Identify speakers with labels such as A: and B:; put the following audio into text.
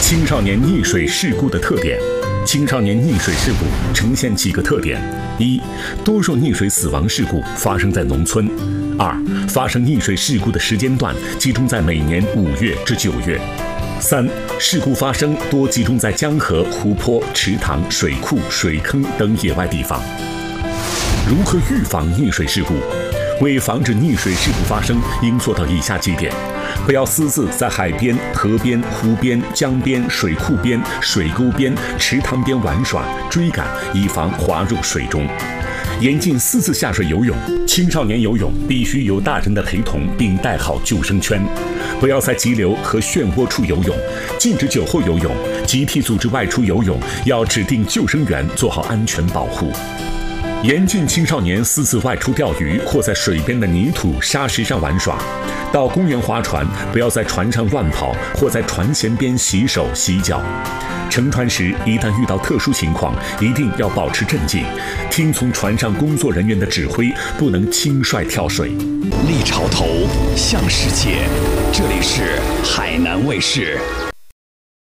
A: 青少年溺水事故的特点。青少年溺水事故呈现几个特点：一、多数溺水死亡事故发生在农村；二、发生溺水事故的时间段集中在每年5月至9月；三、事故发生多集中在江河、湖泊、池塘、水库、水坑等野外地方。如何预防溺水事故？为防止溺水事故发生，应做到以下几点：不要私自在海边、河边、湖边、江边、水库边、水沟边、池塘边玩耍、追赶，以防滑入水中。严禁私自下水游泳，青少年游泳必须有大人的陪同，并带好救生圈。不要在急流和漩涡处游泳，禁止酒后游泳。集体组织外出游泳，要指定救生员做好安全保护。严禁青少年私自外出钓鱼或在水边的泥土、沙石上玩耍。到公园划船，不要在船上乱跑或在船舷边洗手洗脚。乘船时，一旦遇到特殊情况，一定要保持镇静，听从船上工作人员的指挥，不能轻率跳水。
B: 立潮头，向世界。这里是海南卫视。